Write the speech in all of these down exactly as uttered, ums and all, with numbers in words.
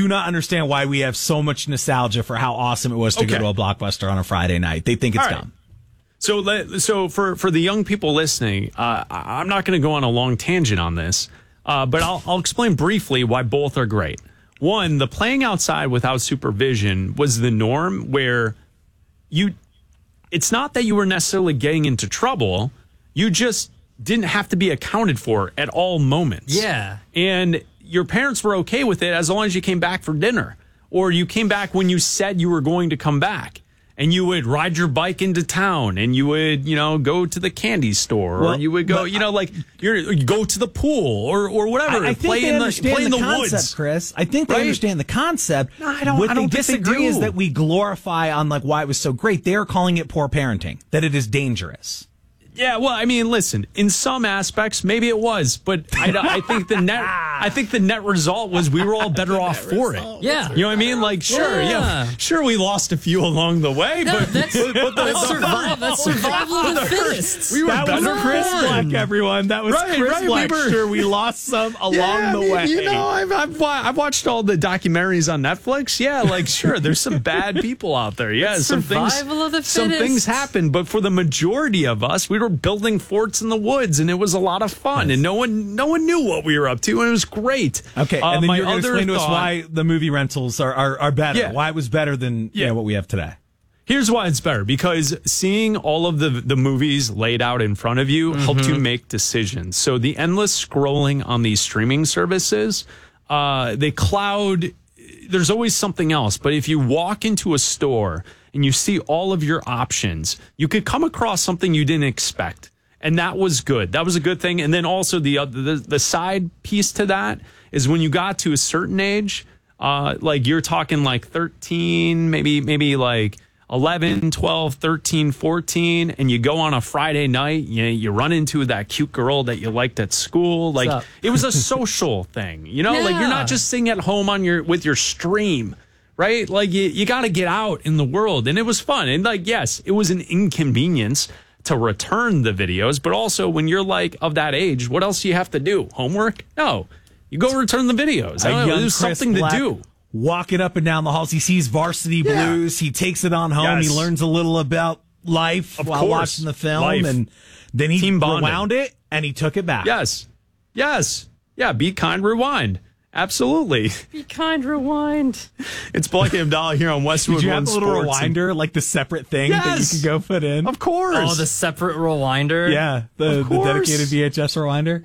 do not understand why we have so much nostalgia for how awesome it was to Okay. go to a Blockbuster on a Friday night. They think it's All right. dumb. So, let, so for, for the young people listening, uh, I- I'm not going to go on a long tangent on this, uh, but I'll, I'll explain briefly why both are great. One, the playing outside without supervision was the norm, where you, it's not that you were necessarily getting into trouble, you just didn't have to be accounted for at all moments. Yeah. And your parents were okay with it as long as you came back for dinner, or you came back when you said you were going to come back. And you would ride your bike into town, and you would, you know, go to the candy store, Well, or you would go, but you know, like you're, you go to the pool, or or whatever. I, I think play they in the understand play in the, the concept, woods, Chris. I think they Right? understand the concept. No, I don't- What I don't they think they disagree is do. that we glorify on like why it was so great. They are calling it poor parenting. That it is dangerous. Yeah, well, I mean, listen. In some aspects, maybe it was, but I, don't- I think the net, I think the net result was we were all better off for it. Yeah. You know what I mean? Like, sure, yeah, Yeah. sure, we lost a few along the way, No, but that's, but the- that's, the- survival, that's survival of the fittest. We were That was better Chris for it. Black, everyone. That was Right, Chris right, we Black. were- Sure, we lost some along Yeah, the I mean, way. You know, I've, I've, wa- I've watched all the documentaries on Netflix. Yeah, like, sure, there's some bad people out there. Yeah, some things, survival of the some fittest. things happen. But for the majority of us, we were building forts in the woods, and it was a lot of fun. And no one, no one knew what we were up to, and it was great. Okay, Uh, and then my you're going to other explain to us thought- why the movie rentals are, are, are better. Yeah. Why it was better than you Yeah. know, what we have today. Here's why it's better, because seeing all of the the movies laid out in front of you helped you make decisions. So the endless scrolling on these streaming services, uh, they cloud. There's always something else, but if you walk into a store and you see all of your options, you could come across something you didn't expect, and that was good. That was a good thing. And then also the other, the, the side piece to that is when you got to a certain age, uh, like you're talking like thirteen, maybe maybe like eleven, twelve, thirteen, fourteen, and you go on a Friday night, you, you run into that cute girl that you liked at school. Like up? it was a social thing, you know, like you're Yeah. not just sitting at home on your, with your stream, right? Like you, you got to get out in the world, and it was fun. And like, yes, it was an inconvenience to return the videos, but also when you're like of that age, what else do you have to do? Homework? No, you go return the videos. I A don't know, young there's Chris something Black to do. Walking up and down the halls, he sees Varsity Yeah. Blues. He takes it on home. Yes. He learns a little about life Of while course. watching the film, Life. and then he Team bonding. rewound it and he took it back. Yes. Yes. Yeah. Be kind, rewind. Absolutely. Be kind, rewind. It's Blake Abdallah here on Westwood Did you One have a little Sports. rewinder, like the separate thing that you Yes. could go put in? Of course. Oh, the separate rewinder. Yeah, the, Of the course. dedicated V H S rewinder.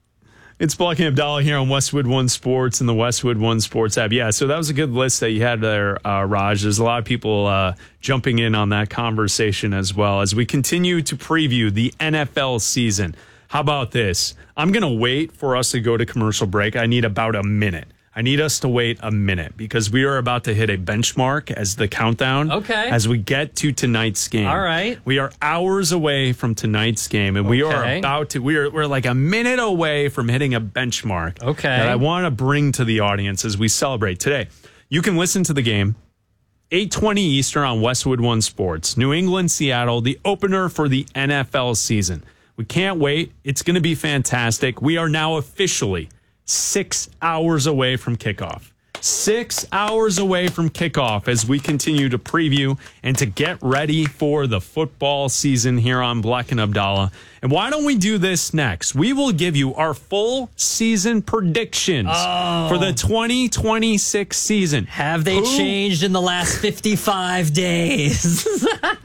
It's Blake Abdallah here on Westwood One Sports and the Westwood One Sports app. Yeah, so that was a good list that you had there, uh, Raj. There's a lot of people uh, jumping in on that conversation as well as we continue to preview the N F L season. How about this? I'm going to wait for us to go to commercial break. I need about a minute. I need us to wait a minute because we are about to hit a benchmark as the countdown. Okay. As we get to tonight's game. All right. We are hours away from tonight's game, and we are Okay. about to. We are we're like a minute away from hitting a benchmark. Okay. That I want to bring to the audience as we celebrate today. You can listen to the game eight twenty Eastern on Westwood One Sports. New England, Seattle, the opener for the N F L season. We can't wait. It's going to be fantastic. We are now officially six hours away from kickoff. Six hours away from kickoff as we continue to preview and to get ready for the football season here on Black and Abdallah. And why don't we do this next? We will give you our full season predictions Oh. for the twenty twenty-six season. Have they Who- changed in the last fifty-five days?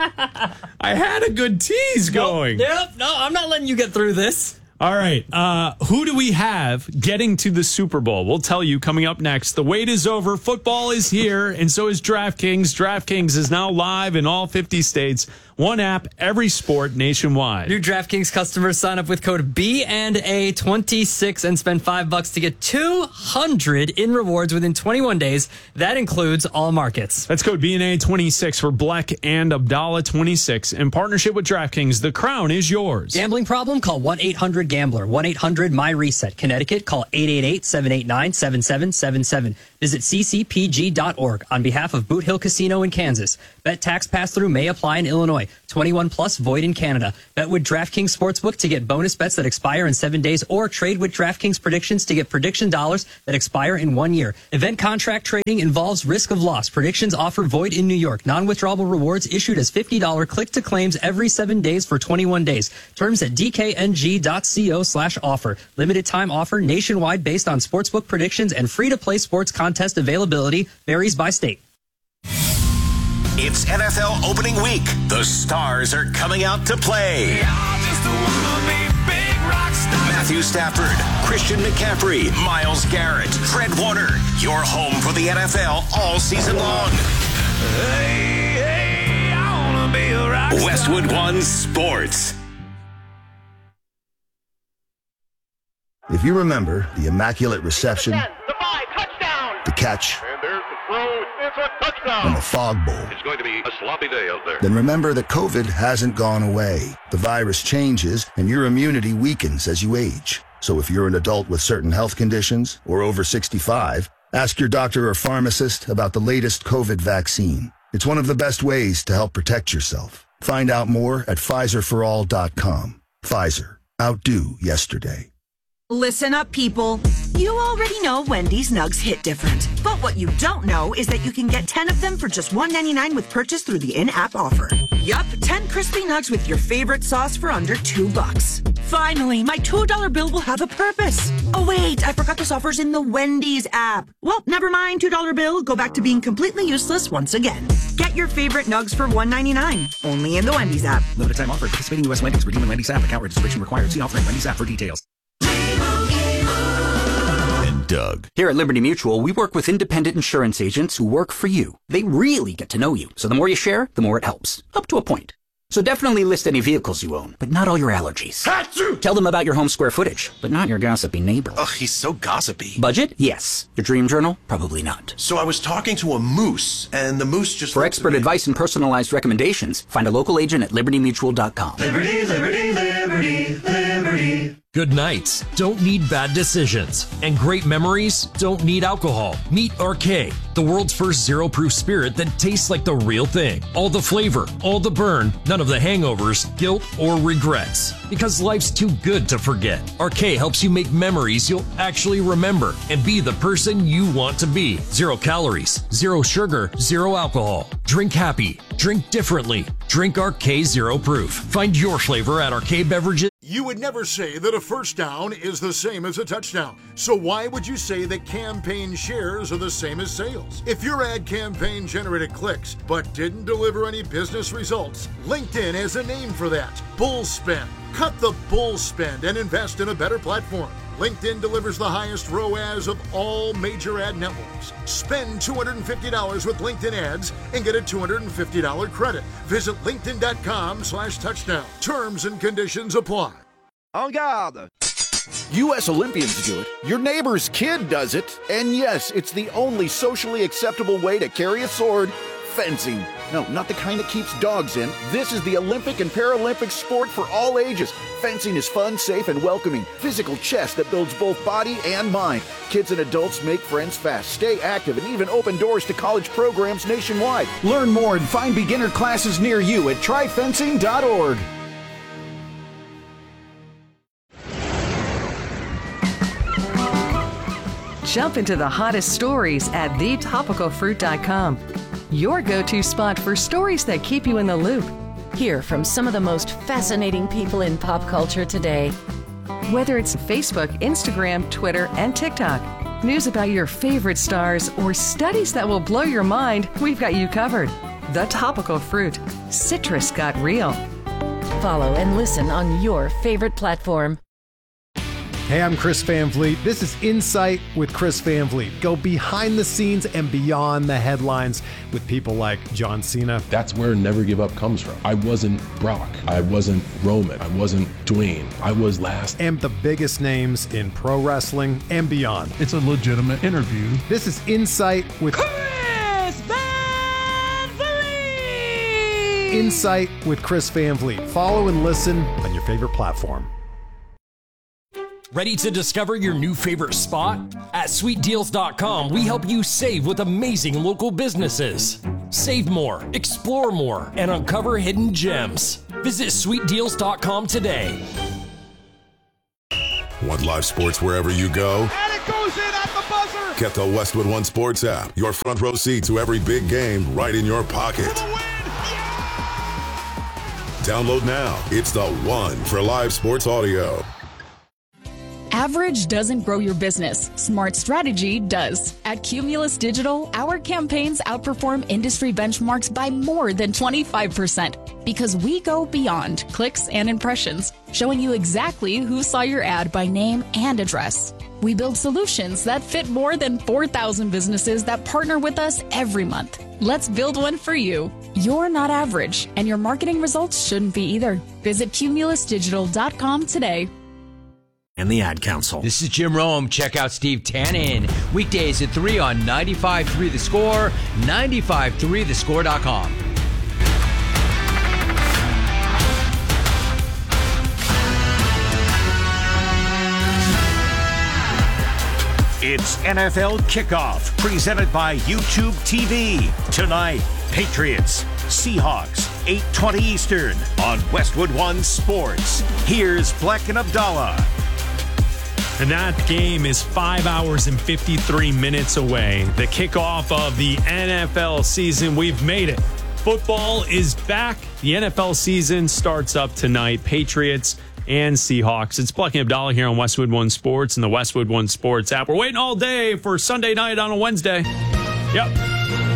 I had a good tease going. Yep. No, I'm not letting you get through this. All right. Uh, who do we have getting to the Super Bowl? We'll tell you coming up next. The wait is over. Football is here, and so is DraftKings. DraftKings is now live in all fifty states. One app, every sport nationwide. New DraftKings customers sign up with code B and A twenty-six and spend five bucks to get two hundred in rewards within twenty-one days. That includes all markets. That's code B N A twenty-six for Black and Abdallah twenty-six. In partnership with DraftKings, the crown is yours. Gambling problem? Call one eight hundred gambler. one eight hundred my reset. Connecticut, call eight eight eight, seven eight nine, seven seven seven seven. Visit c c p g dot org on behalf of Boot Hill Casino in Kansas. Bet tax pass-through may apply in Illinois. Illinois. twenty-one plus, void in Canada. Bet with DraftKings Sportsbook to get bonus bets that expire in seven days or trade with DraftKings Predictions to get prediction dollars that expire in one year. Event contract trading involves risk of loss. Predictions offer void in New York. Non-withdrawable rewards issued as fifty dollars click-to-claims every seven days for twenty-one days. Terms at dkng.co slash offer. Limited time offer nationwide based on sportsbook predictions and free-to-play sports contest availability varies by state. It's N F L opening week. The stars are coming out to play. Matthew Stafford, Christian McCaffrey, Myles Garrett, Fred Warner. You're home for the N F L all season long. Hey, hey, I wanna be a rock star. Westwood One Sports. If you remember the immaculate reception, the five, touchdown, the catch, and there's the throw, it's a touchdown, and the fog bowl, it's going to be a sloppy day out there. Then remember that COVID hasn't gone away. The virus changes, and your immunity weakens as you age. So if you're an adult with certain health conditions or over sixty-five, ask your doctor or pharmacist about the latest COVID vaccine. It's one of the best ways to help protect yourself. Find out more at Pfizer for all dot com. Pfizer. Outdo yesterday. Listen up, people. You already know Wendy's Nugs hit different. But what you don't know is that you can get ten of them for just one ninety-nine with purchase through the in-app offer. Yup, ten crispy nugs with your favorite sauce for under two bucks. Finally, my two dollar bill will have a purpose. Oh wait, I forgot this offer's in the Wendy's app. Well, never mind, two dollar bill. Go back to being completely useless once again. Get your favorite nugs for one ninety-nine. Only in the Wendy's app. Limited time offer. Participating U S Wendy's. Redeem in Wendy's app. Account registration required. See offer in Wendy's app for details. And Doug. Here at Liberty Mutual, we work with independent insurance agents who work for you. They really get to know you, so the more you share, the more it helps. Up to a point. So definitely list any vehicles you own, but not all your allergies. Hatsu! Tell them about your home square footage, but not your gossipy neighbor. Ugh, he's so gossipy. Budget? Yes. Your dream journal? Probably not. So I was talking to a moose, and the moose just... For expert advice and personalized recommendations, find a local agent at liberty mutual dot com. Liberty, liberty, liberty, liberty. Good nights don't need bad decisions, and great memories don't need alcohol. Meet R K, the world's first zero-proof spirit that tastes like the real thing. All the flavor, all the burn, none of the hangovers, guilt, or regrets. Because life's too good to forget. R K helps you make memories you'll actually remember and be the person you want to be. Zero calories, zero sugar, zero alcohol. Drink happy, drink differently. Drink R K Zero Proof. Find your flavor at R K Beverages. You would never say that a first down is the same as a touchdown. So why would you say that campaign shares are the same as sales? If your ad campaign generated clicks but didn't deliver any business results, LinkedIn has a name for that. Bull spend. Cut the bull spend and invest in a better platform. LinkedIn delivers the highest R O A S of all major ad networks. Spend two hundred fifty dollars with LinkedIn ads and get a two hundred fifty dollars credit. Visit linkedin.com slash touchdown. Terms and conditions apply. En garde! U S Olympians do it, your neighbor's kid does it, and yes, it's the only socially acceptable way to carry a sword, fencing. No, not the kind that keeps dogs in. This is the Olympic and Paralympic sport for all ages. Fencing is fun, safe, and welcoming. Physical chess that builds both body and mind. Kids and adults make friends fast, stay active, and even open doors to college programs nationwide. Learn more and find beginner classes near you at try fencing dot org. Jump into the hottest stories at the topical fruit dot com. Your go-to spot for stories that keep you in the loop. Hear from some of the most fascinating people in pop culture today. Whether it's Facebook, Instagram, Twitter, and TikTok, news about your favorite stars, or studies that will blow your mind, we've got you covered. The Topical Fruit. Citrus got real. Follow and listen on your favorite platform. Hey, I'm Chris Van Vliet. This is Insight with Chris Van Vliet. Go behind the scenes and beyond the headlines with people like John Cena. That's where Never Give Up comes from. I wasn't Brock. I wasn't Roman. I wasn't Dwayne. I was last. And the biggest names in pro wrestling and beyond. It's a legitimate interview. This is Insight with Chris Van Vliet. Insight with Chris Van Vliet. Follow and listen on your favorite platform. Ready to discover your new favorite spot? At sweet deals dot com, we help you save with amazing local businesses. Save more, explore more, and uncover hidden gems. Visit sweet deals dot com today. Want live sports wherever you go? And it goes in at the buzzer! Get the Westwood One Sports app. Your front row seat to every big game right in your pocket. Download now. It's the one for live sports audio. Average doesn't grow your business. Smart strategy does. At Cumulus Digital, our campaigns outperform industry benchmarks by more than twenty-five percent because we go beyond clicks and impressions, showing you exactly who saw your ad by name and address. We build solutions that fit more than four thousand businesses that partner with us every month. Let's build one for you. You're not average, and your marketing results shouldn't be either. Visit cumulus digital dot com today. And the Ad Council. This is Jim Rome. Check out Steve Tannen. Weekdays at three on ninety-five point three The Score, ninety-five point three the score dot com. It's N F L Kickoff, presented by YouTube T V. Tonight, Patriots, Seahawks, eight twenty Eastern on Westwood One Sports. Here's Bleck and Abdallah. And that game is five hours and fifty-three minutes away. The kickoff of the N F L season. We've made it. Football is back. The N F L season starts up tonight. Patriots and Seahawks. It's Bleck and Abdallah here on Westwood One Sports and the Westwood One Sports app. We're waiting all day for Sunday night on a Wednesday. Yep.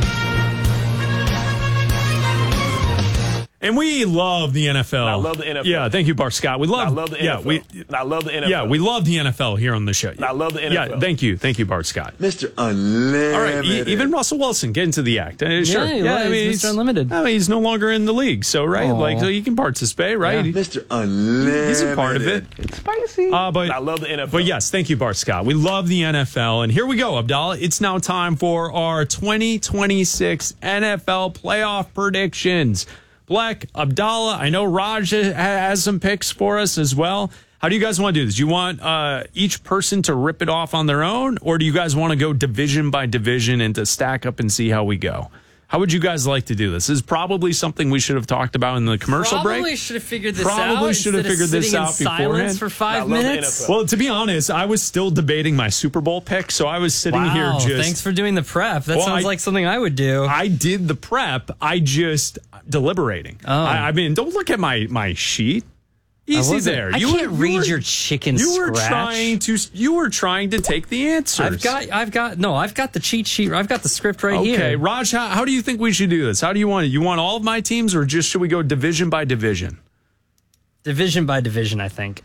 And we love the N F L. I love the N F L. Yeah, thank you, Bart Scott. We love, I love the N F L. Yeah, we, I love the N F L. Yeah, we love the N F L here on the show. I love the N F L. Yeah, thank you. Thank you, Bart Scott. Mister Unlimited. All right, e- even Russell Wilson, get into the act. Uh, sure. Yeah, he yeah was. I mean, Mister Unlimited. I mean, he's no longer in the league, so, right? Aww. Like, so he can participate, right? Yeah. Mister Unlimited. He's a part of it. It's spicy. Uh, but, I love the N F L. But yes, thank you, Bart Scott. We love the N F L. And here we go, Abdallah. It's now time for our twenty twenty-six N F L playoff predictions. Bleck, Abdallah, I know Raj has some picks for us as well. How do you guys want to do this? Do you want uh, each person to rip it off on their own, or do you guys want to go division by division and to stack up and see how we go? How would you guys like to do this? This is probably something we should have talked about in the commercial Probably break. Probably should have figured this probably out. Probably should have figured this out in beforehand. For five minutes. Well, to be honest, I was still debating my Super Bowl pick, so I was sitting wow, here just. Thanks for doing the prep. That well, sounds I, like something I would do. I did the prep. I just deliberating. Oh. I, I mean, don't look at my my sheet. Easy there. I you can't were, read you were, your chicken you scratch. were trying to. You were trying to take the answers. I've got. I've got. No, I've got the cheat sheet. I've got the script right okay. here. Okay, Raj. How, how do you think we should do this? How do you want it? You want all of my teams, or just should we go division by division? Division by division, I think.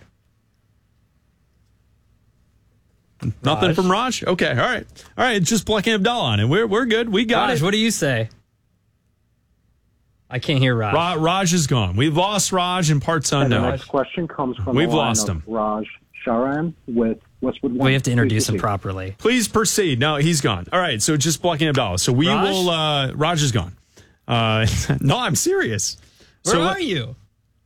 Nothing Raj. from Raj. Okay. All right. All right. It's just Bleck and Abdallah on it. We're we're good. We got Raj, it. what do you say? I can't hear Raj. Ra- Raj is gone. We've lost Raj and parts unknown. The next question comes from We've the line lost of him. Raj Sharan with Westwood One. We have to introduce Please him properly. Please proceed. No, he's gone. All right, so just Bleck and Abdallah. So we Raj? will. Uh, Raj is gone. Uh, no, I'm serious. Where so, are you?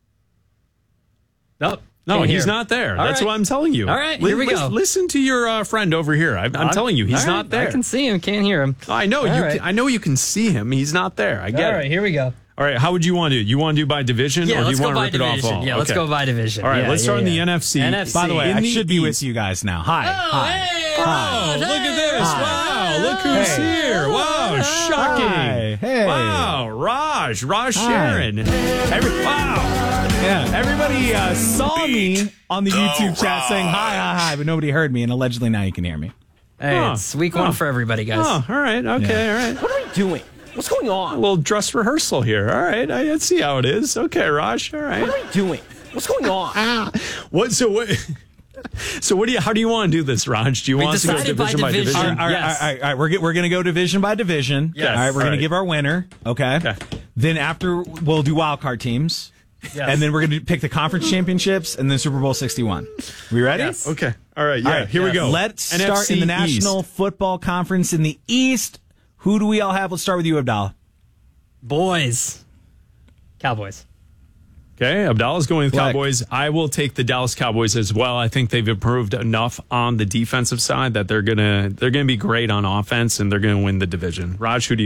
Nope. No, Can't he's hear. not there. All That's right. what I'm telling you. All right, Li- here we lis- go. Listen to your uh, friend over here. I, I'm, I'm telling you, he's all not right, there. I can see him. Can't hear him. I know All you. right. Can, I know you can see him. He's not there. I get All it. right, here we go. All right, how would you want to do? You want to do by division, Yeah, or do let's you go want to by rip it off division. all? Yeah, let's Okay. go by division. All right, Yeah, let's yeah, start yeah. in the N F C. N F C. By the way, In I the should be with East. you guys now. Hi. Oh, Hi. hey, Oh, Raj, look at this. hey. Wow, look who's Hey. here. Wow, shocking. Hi. Hey. Wow, Raj. Raj Hi. Sharon. Every, wow. Yeah, everybody uh, saw me on the Go, YouTube chat Raj. saying hi, hi, hi, but nobody heard me, and allegedly now you can hear me. Hey, Huh. it's week Huh. one for everybody, guys. Oh, all right. Okay, all right. What are we doing? What's going A on? little dress rehearsal here. All right. I, I see how it is. Okay, Raj. All right. What are we doing? What's going on? Ah, what? So what? So what do you? How do you want to do this, Raj? Do you We want us to go decided by division by division. division? All right, Yes. all right, all right, we're, get- we're going to go division by division. Yes. All right, we're All going right. to give our winner. Okay. Okay. Then after, we'll do wild card teams. Yes. And then we're going to pick the conference championships and then Super Bowl sixty-one. We ready? Yes. Okay. All right. Yeah. All right, here we yes. go. Let's N F start C in the National East. Football Conference in the East. Who do we all have? Let's start with you, Abdallah. Boys. Cowboys. Okay, Abdallah's going with Black. Cowboys. I will take the Dallas Cowboys as well. I think they've improved enough on the defensive side that they're gonna they're gonna be great on offense and they're gonna win the division. Raj, who do you have?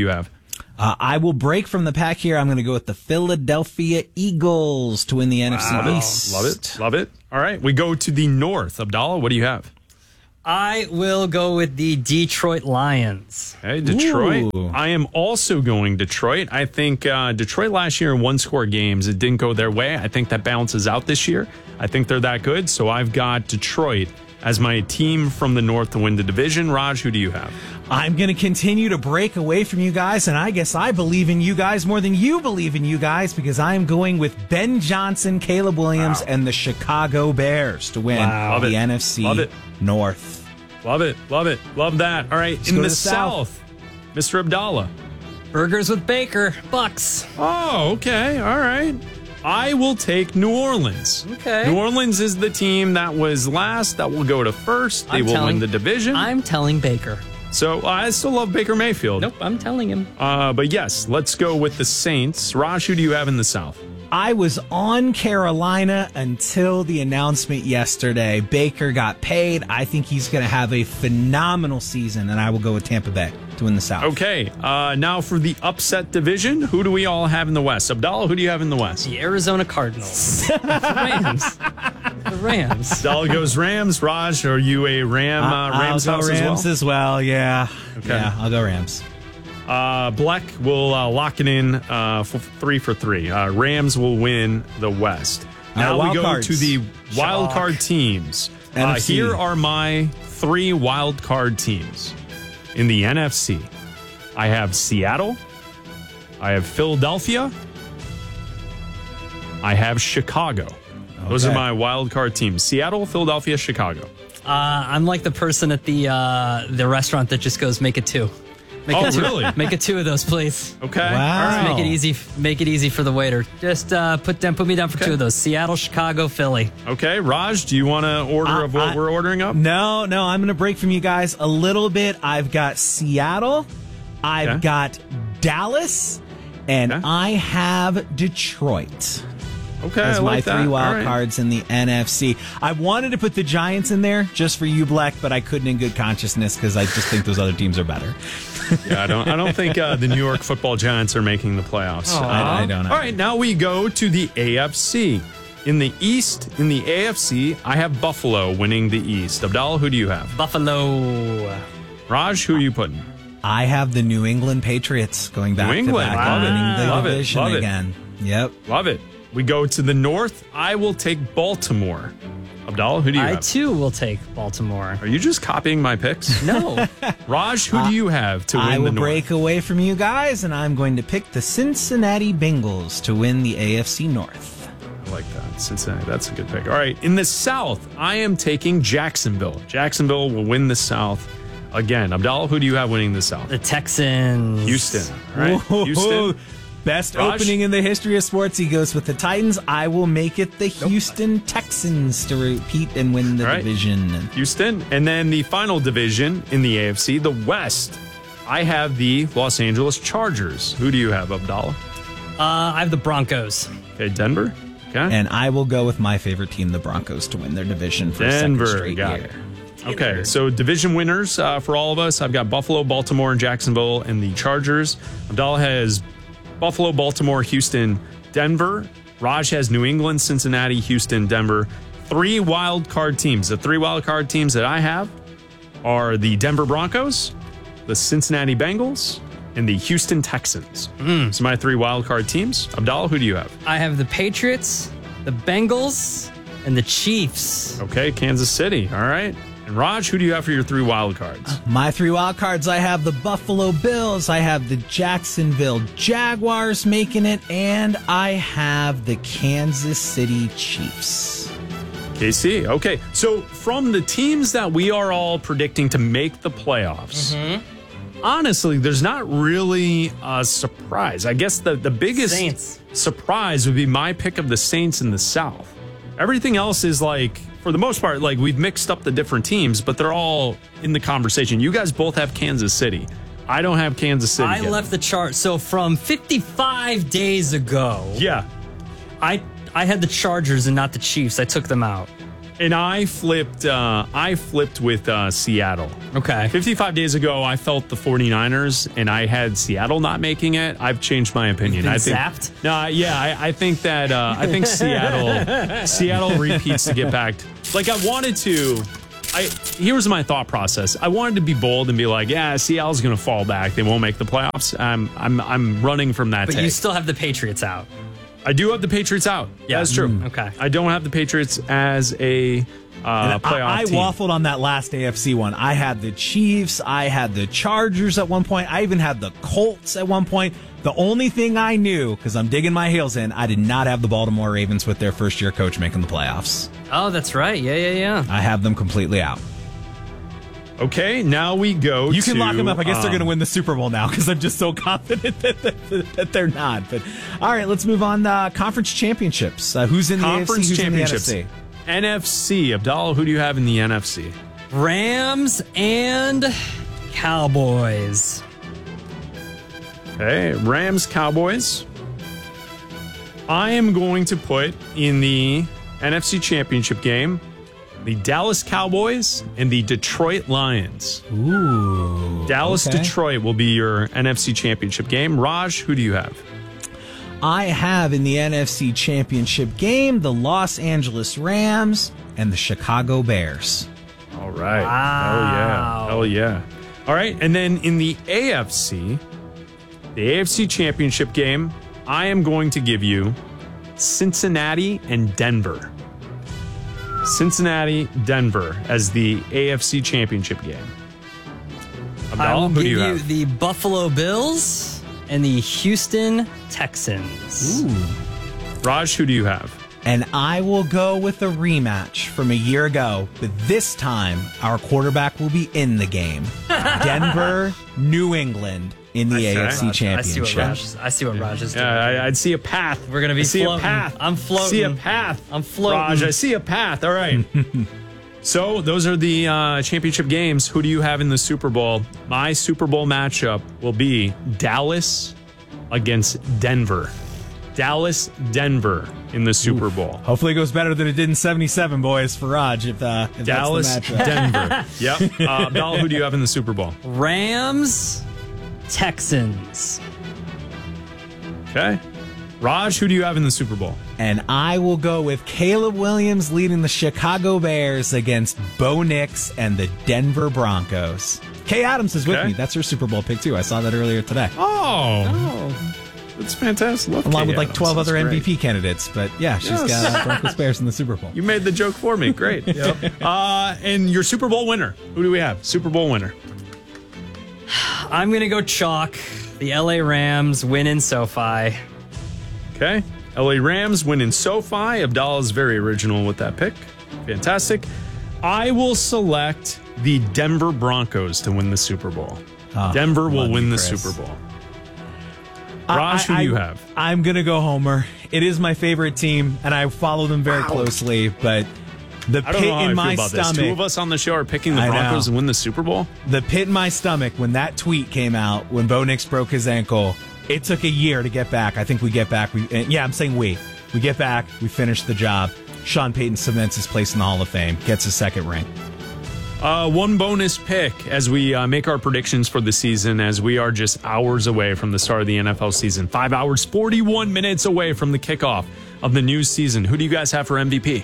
Uh, I will break from the pack here. I'm going to go with the Philadelphia Eagles to win the N F C Wow. East. Love it. Love it. All right. We go to the north. Abdallah, what do you have? I will go with the Detroit Lions. Hey, Detroit. Ooh. I am also going Detroit. I think uh, Detroit last year in one-score games, it didn't go their way. I think that balances out this year. I think they're that good. So I've got Detroit as my team from the north to win the division. Raj, who do you have? I'm going to continue to break away from you guys, and I guess I believe in you guys more than you believe in you guys because I am going with Ben Johnson, Caleb Williams, Wow. and the Chicago Bears to win Wow. Love the it. N F C Love it. North. Love it. Love it. Love that. All right. Let's in go the to the south, south. Mister Abdallah. Burgers with Baker, Bucks. Oh, okay. All right. I will take New Orleans. Okay. New Orleans is the team that was last, that will go to first. They I'm will telling- win the division. I'm telling Baker. So uh, I still love Baker Mayfield. Nope, I'm telling him. Uh, but yes, let's go with the Saints. Raj, who do you have in the South? I was on Carolina until the announcement yesterday. Baker got paid. I think he's going to have a phenomenal season, and I will go with Tampa Bay to win the South. Okay, uh, now for the upset division, who do we all have in the West? Abdallah, who do you have in the West? The Arizona Cardinals. the Rams. The Rams. Abdallah goes Rams. Raj, are you a Ram uh, Rams I'll house go Rams as well? as well, yeah. Okay. Yeah, I'll go Rams. Uh, Black will uh, lock it in uh, for three for three. Uh, Rams will win the West. Now Uh, we wild go cards. to the wild Shock. card teams. Uh, N F C. here are my three wild card teams in the N F C. I have Seattle. I have Philadelphia. I have Chicago. Those Okay. are my wild card teams. Seattle, Philadelphia, Chicago. Uh, I'm like the person at the uh, the restaurant that just goes, make it two. Make Oh, it two. really? Make it two of those, please. Okay. Wow. Just make it easy. Make it easy for the waiter. Just uh, put down, put me down for Okay. two of those. Seattle, Chicago, Philly. Okay. Raj, do you want to order Uh, of what I- we're ordering up? No, no, I'm going to break from you guys a little bit. I've got Seattle, I've Okay. got Dallas, and Okay. I have Detroit. Okay. As I my like that. three wild All right. cards in the N F C. I wanted to put the Giants in there just for you, Black, but I couldn't in good consciousness because I just think those other teams are better. Yeah, I don't. I don't think uh, the New York Football Giants are making the playoffs. Aw. I- I don't know. All right, now we go to the A F C. In the East, in the A F C, I have Buffalo winning the East. Abdallah, who do you have? Buffalo. Raj, who are you putting? I have the New England Patriots going back New England. to back Love and it. winning the Love it. division Love it. again. Yep. Love it. We go to the North. I will take Baltimore. Abdallah, who do you I have? too will take Baltimore. Are you just copying my picks? No. Raj, who do you have to win I the will North? break away from you guys, and I'm going to pick the Cincinnati Bengals to win the A F C North. I like that. Cincinnati. That's a good pick. All right. In the South, I am taking Jacksonville. Jacksonville will win the South again. Abdallah, who do you have winning the South? The Texans. Houston. All right. Whoa. Houston. Best Raj? opening in the history of sports. He goes with the Titans. I will make it the Houston Texans to repeat and win the All right. division. Houston. And then the final division in the A F C, the West. I have the Los Angeles Chargers. Who do you have, Abdallah? Uh, I have the Broncos. Okay, Denver. Okay. And I will go with my favorite team, the Broncos, to win their division for Denver. a second straight Got year. it. Okay, so division winners uh, for all of us. I've got Buffalo, Baltimore, and Jacksonville, and the Chargers. Abdallah has Buffalo, Baltimore, Houston, Denver. Raj has New England, Cincinnati, Houston, Denver. Three wild card teams. The three wild card teams that I have are the Denver Broncos, the Cincinnati Bengals, and the Houston Texans. Mm. So my three wild card teams. Abdallah, who do you have? I have the Patriots, the Bengals, and the Chiefs. Okay, Kansas City. All right. And Raj, who do you have for your three wild cards? My three wild cards, I have the Buffalo Bills, I have the Jacksonville Jaguars making it, and I have the Kansas City Chiefs. K C. Okay. So from the teams that we are all predicting to make the playoffs, honestly, there's not really a surprise. I guess the, the biggest Saints. surprise would be my pick of the Saints in the South. Everything else is like, for the most part, like we've mixed up the different teams, but they're all in the conversation. You guys both have Kansas City. I don't have Kansas City. I yet. left the chart. So from fifty-five days ago, Yeah. I I had the Chargers and not the Chiefs. I took them out. And I flipped uh, I flipped with uh, Seattle. Okay. fifty-five days ago, I felt the 49ers, and I had Seattle not making it. I've changed my opinion. You've I been think, zapped? No, yeah, I, I think that uh, I think Seattle Seattle repeats to get back. Like I wanted to. I here's my thought process. I wanted to be bold and be like, yeah, Seattle's going to fall back. They won't make the playoffs. I'm I'm I'm running from that. But take. you still have the Patriots out. I do have the Patriots out. Yeah. That's true. Mm. Okay. I don't have the Patriots as a uh, playoff I, I team. waffled on that last A F C one. I had the Chiefs. I had the Chargers at one point. I even had the Colts at one point. The only thing I knew, because I'm digging my heels in, I did not have the Baltimore Ravens with their first-year coach making the playoffs. Oh, that's right. Yeah, yeah, yeah. I have them completely out. Okay, now we go You to, can lock them up. I guess um, they're going to win the Super Bowl now because I'm just so confident that, that, that they're not. But all right, let's move on. Uh, conference championships. Uh, who's in the Conference A F C? Who's championships. in the N F C? N F C. Abdallah, who do you have in the N F C? Rams and Cowboys. Okay, Rams, Cowboys. I am going to put in the N F C Championship game the Dallas Cowboys and the Detroit Lions. Ooh. Dallas, okay. Detroit will be your N F C Championship game. Raj, who do you have? I have in the N F C Championship game the Los Angeles Rams and the Chicago Bears. All right. Wow. Hell yeah. Hell yeah. All right. And then in the A F C, the A F C Championship game, I am going to give you Cincinnati and Denver. Cincinnati, Denver as the A F C Championship game. Abdallah, I will who give do you you have? the Buffalo Bills and the Houston Texans. Ooh. Raj, who do you have? And I will go with a rematch from a year ago, but this time our quarterback will be in the game. Denver, New England in the Okay. A F C I see Championship. what Raj is, I see what Raj is doing. Yeah, I, I'd see a path. We're gonna be I see floating. a path. I'm floating. See a path. I'm floating. Raj, I see a path. All right. So those are the uh, championship games. Who do you have in the Super Bowl? My Super Bowl matchup will be Dallas against Denver. Dallas, Denver in the Super Oof. Bowl. Hopefully it goes better than it did in seventy-seven, boys, for Raj. If, uh, if Dallas, that's the matchup. Denver. Yep. Uh, Abdallah, who do you have in the Super Bowl? Rams, Texans. Okay. Raj, who do you have in the Super Bowl? And I will go with Caleb Williams leading the Chicago Bears against Bo Nix and the Denver Broncos. Kay Adams is with Okay. me. That's her Super Bowl pick, too. I saw that earlier today. Oh. Oh. That's fantastic. Love Along Kay with like Adams. twelve That's other great. M V P candidates. But yeah, she's Yes. got uh, Broncos Bears in the Super Bowl. You made the joke for me. Great. Yep. Uh, and your Super Bowl winner. Who do we have? Super Bowl winner. I'm going to go chalk. The L A Rams win in SoFi. Okay. L A Rams win in SoFi. Abdallah's very original with that pick. Fantastic. I will select the Denver Broncos to win the Super Bowl. Oh, Denver will love win you, the Chris. Super Bowl. I- Raj, who I- do you have? I'm going to go Homer. It is my favorite team, and I follow them very closely, but the I don't pit know how in I my feel about stomach. this. Two of us on the show are picking the I know. Broncos to win the Super Bowl. The pit in my stomach when that tweet came out, when Bo Nix broke his ankle, it took a year to get back. I think we get back. We, and yeah, I'm saying we. We get back. We finish the job. Sean Payton cements his place in the Hall of Fame, gets his second ring. Uh, one bonus pick as we uh, make our predictions for the season, as we are just hours away from the start of the N F L season. Five hours, forty-one minutes away from the kickoff of the new season. Who do you guys have for M V P?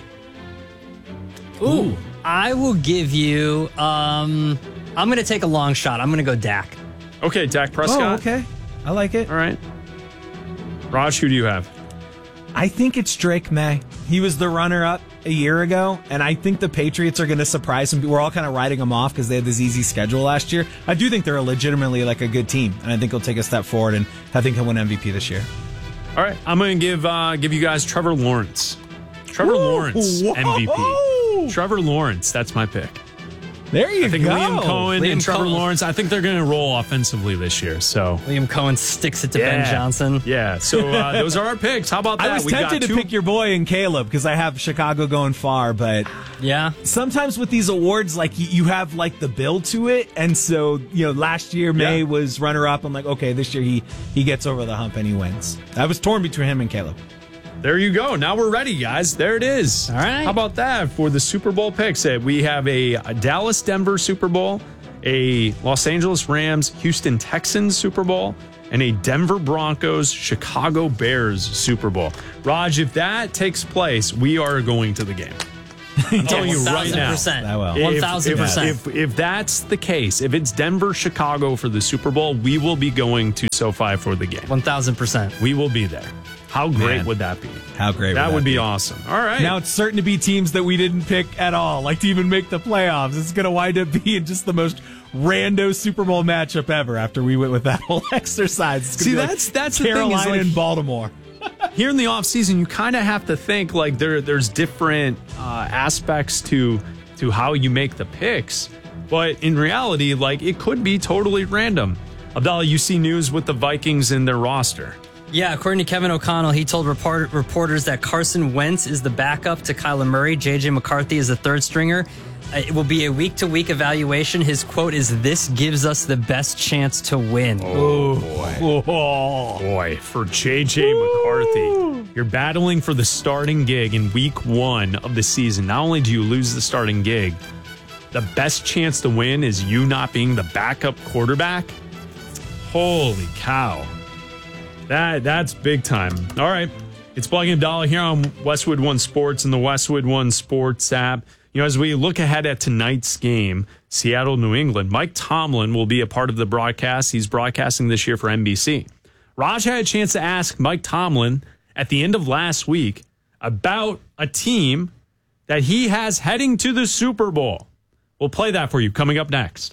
Ooh. I will give you, um, I'm going to take a long shot. I'm going to go Dak. Okay, Dak Prescott. Oh, okay. I like it. All right. Raj, who do you have? I think it's Drake May. He was the runner-up a year ago, and I think the Patriots are going to surprise him. We're all kind of writing them off because they had this easy schedule last year. I do think they're a legitimately like a good team, and I think he'll take a step forward, and I think he'll win M V P this year. All right, I'm going to give uh, give you guys Trevor Lawrence. Trevor Whoa, Lawrence, whoa. M V P. Trevor Lawrence, that's my pick. There you I think go. Liam Cohen Liam and Trevor Cohen. Lawrence, I think they're going to roll offensively this year. So Liam Cohen sticks it to Yeah. Ben Johnson. Yeah, so uh, those are our picks. How about that? I was We got tempted to two- pick your boy and Caleb because I have Chicago going far, but Yeah. sometimes with these awards, like you, you have like the build to it, and so you know, last year May Yeah. was runner up. I'm like, okay, this year he he gets over the hump and he wins. I was torn between him and Caleb. There you go. Now we're ready, guys. There it is. All right. How about that for the Super Bowl picks? Uh, We have a, a Dallas-Denver Super Bowl, a Los Angeles Rams-Houston Texans Super Bowl, and a Denver Broncos-Chicago Bears Super Bowl. Raj, if that takes place, we are going to the game. I'm telling you right now. I will. If- one thousand percent. If, if, if that's the case, if it's Denver-Chicago for the Super Bowl, we will be going to SoFi for the game. one thousand percent. We will be there. How great Man. would that be? How great That would that would be, be? awesome. All right. Now it's certain to be teams that we didn't pick at all, like to even make the playoffs. It's going to wind up being just the most rando Super Bowl matchup ever after we went with that whole exercise. It's gonna See, be like that's that's the thing is, Carolina like, and Baltimore. Here in the offseason, you kind of have to think like there there's different uh, aspects to to how you make the picks. But in reality, like it could be totally random. Abdallah, you see news with the Vikings in their roster. Yeah, according to Kevin O'Connell, he told report- reporters that Carson Wentz is the backup to Kyler Murray. J J McCarthy is the third stringer. Uh, It will be a week-to-week evaluation. His quote is, "This gives us the best chance to win." Oh, boy. Oh, boy. For J J McCarthy, you're battling for the starting gig in week one of the season. Not only do you lose the starting gig, the best chance to win is you not being the backup quarterback. Holy cow. That That's big time. All right. It's Plug and Abdallah here on Westwood One Sports and the Westwood One Sports app. You know, as we look ahead at tonight's game, Seattle, New England, Mike Tomlin will be a part of the broadcast. He's broadcasting this year for N B C. Raj had a chance to ask Mike Tomlin at the end of last week about a team that he has heading to the Super Bowl. We'll play that for you coming up next.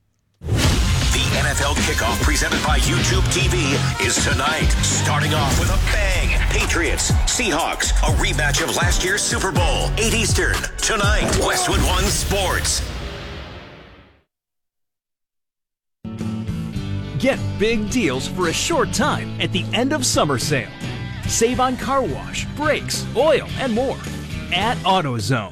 The N F L kickoff presented by YouTube T V is tonight. Starting off with a bang. Patriots, Seahawks, a rematch of last year's Super Bowl. eight Eastern, tonight. Westwood One Sports. Get big deals for a short time at the end of summer sale. Save on car wash, brakes, oil, and more at AutoZone.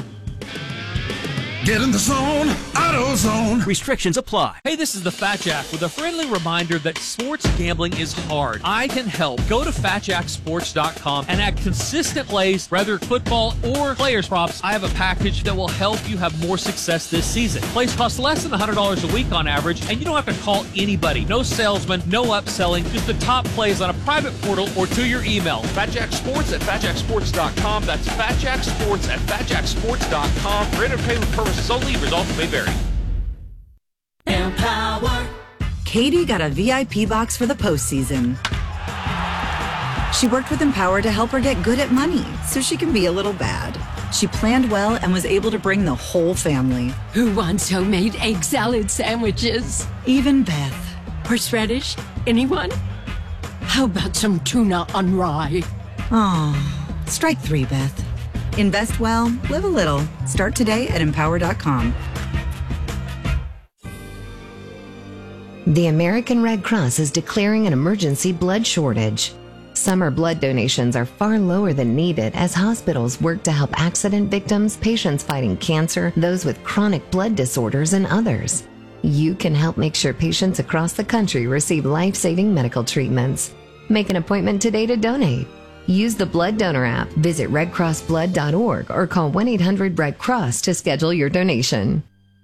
Get in the zone, AutoZone. Restrictions apply. Hey, this is the Fat Jack with a friendly reminder that sports gambling is hard. I can help. Go to fat jack sports dot com and add consistent plays, whether football or players props. I have a package that will help you have more success this season. Plays cost less than one hundred dollars a week on average, and you don't have to call anybody. No salesman, no upselling, just the top plays on a private portal or to your email. Fat Jack Sports at fat jack sports dot com. That's Fat Jack Sports at fat jack sports dot com. For entertainment purposes only, results may vary. Empower. Katie got a V I P box for the postseason. She worked with Empower to help her get good at money so she can be a little bad. She planned well and was able to bring the whole family. Who wants homemade egg salad sandwiches? Even Beth. Horseradish? Anyone? How about some tuna on rye? Aw, strike three, Beth. Invest well, live a little. Start today at empower dot com. The American Red Cross is declaring an emergency blood shortage. Summer blood donations are far lower than needed as hospitals work to help accident victims, patients fighting cancer, those with chronic blood disorders, and others. You can help make sure patients across the country receive life-saving medical treatments. Make an appointment today to donate. Use the Blood Donor app, visit red cross blood dot org, or call one eight hundred red cross to schedule your donation.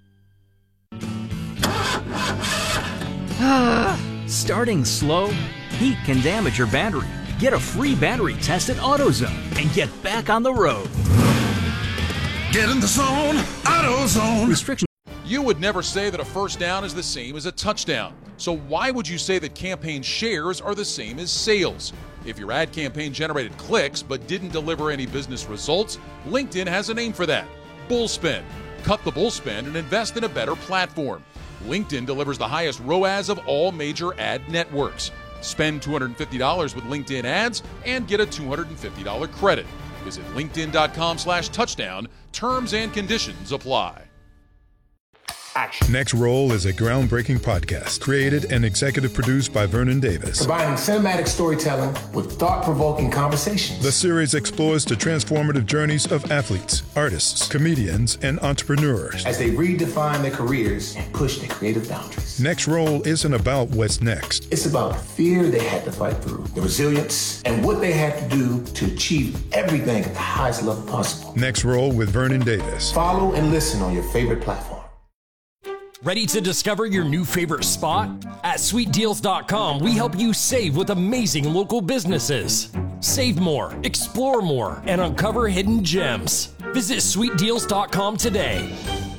Starting slow? Heat can damage your battery. Get a free battery test at AutoZone and get back on the road. Get in the zone, AutoZone. Restrictions. You would never say that a first down is the same as a touchdown. So why would you say that campaign shares are the same as sales? If your ad campaign generated clicks but didn't deliver any business results, LinkedIn has a name for that: Bullspend. Cut the bull spend and invest in a better platform. LinkedIn delivers the highest R O A S of all major ad networks. Spend two hundred fifty dollars with LinkedIn ads and get a two hundred fifty dollars credit. Visit linkedin dot com slash touchdown. Terms and conditions apply. action. Next Roll is a groundbreaking podcast created and executive produced by Vernon Davis. Combining cinematic storytelling with thought-provoking conversations. The series explores the transformative journeys of athletes, artists, comedians, and entrepreneurs as they redefine their careers and push their creative boundaries. Next Roll isn't about what's next. It's about the fear they had to fight through, the resilience, and what they had to do to achieve everything at the highest level possible. Next Roll with Vernon Davis. Follow and listen on your favorite platform. Ready to discover your new favorite spot? At sweet deals dot com, we help you save with amazing local businesses. Save more, explore more, and uncover hidden gems. Visit sweet deals dot com today.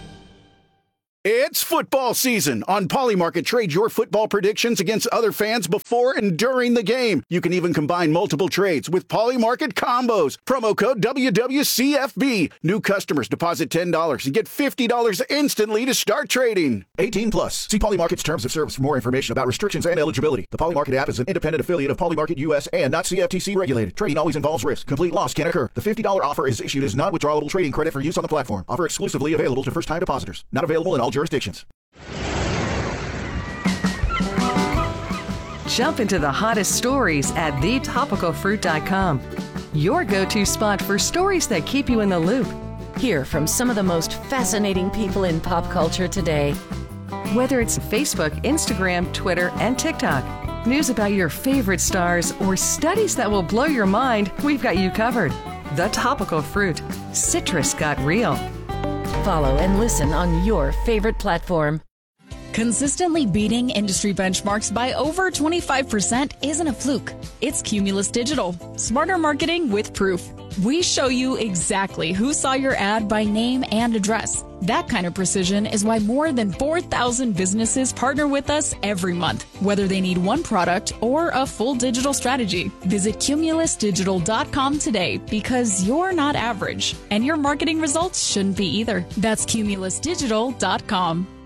It's football season. On Polymarket, trade your football predictions against other fans before and during the game. You can even combine multiple trades with Polymarket combos. Promo code W W C F B. New customers deposit ten dollars and get fifty dollars instantly to start trading. eighteen plus. See Polymarket's terms of service for more information about restrictions and eligibility. The Polymarket app is an independent affiliate of Polymarket U S and not C F T C regulated. Trading always involves risk. Complete loss can occur. The fifty dollars offer is issued as non-withdrawable trading credit for use on the platform. Offer exclusively available to first-time depositors. Not available in all jurisdictions. Jump into the hottest stories at the topical fruit dot com. Your go-to spot for stories that keep you in the loop. Hear from some of the most fascinating people in pop culture today. Whether it's Facebook, Instagram, Twitter, and TikTok, news about your favorite stars, or studies that will blow your mind, we've got you covered. The Topical Fruit. Citrus got real. Follow and listen on your favorite platform. Consistently beating industry benchmarks by over twenty-five percent isn't a fluke. It's Cumulus Digital. Smarter marketing with proof. We show you exactly who saw your ad by name and address. That kind of precision is why more than four thousand businesses partner with us every month, whether they need one product or a full digital strategy. Visit cumulus digital dot com today because you're not average, and your marketing results shouldn't be either. That's cumulus digital dot com.